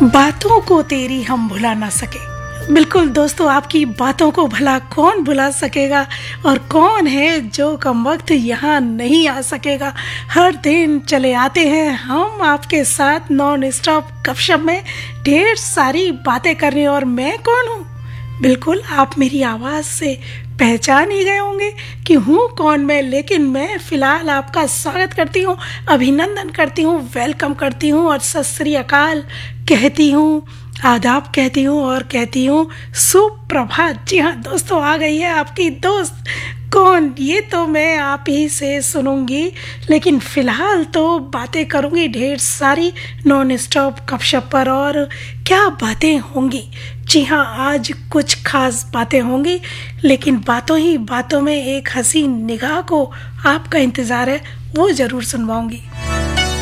बातों को तेरी हम भुला ना सके। बिल्कुल दोस्तों, आपकी बातों को भला कौन भुला सकेगा, और कौन है जो कमबख्त यहाँ नहीं आ सकेगा। हर दिन चले आते हैं हम आपके साथ नॉन स्टॉप गपशप में ढेर सारी बातें करने। और मैं कौन हूँ? बिल्कुल आप मेरी आवाज़ से पहचान ही गए होंगे कि हूँ कौन मैं। लेकिन मैं फ़िलहाल आपका स्वागत करती हूँ, अभिनंदन करती हूँ, वेलकम करती हूँ और सत श्री अकाल कहती हूँ, आदाब कहती हूँ और कहती हूँ सुप्रभात। जी हाँ दोस्तों, आ गई है आपकी दोस्त। कौन? ये तो मैं आप ही से सुनूंगी, लेकिन फ़िलहाल तो बातें करूंगी ढेर सारी नॉन स्टॉप गपशप पर। और क्या बातें होंगी? जी हाँ, आज कुछ खास बातें होंगी, लेकिन बातों ही बातों में एक हसीन निगाह को आपका इंतज़ार है, वो ज़रूर सुनवाऊंगी।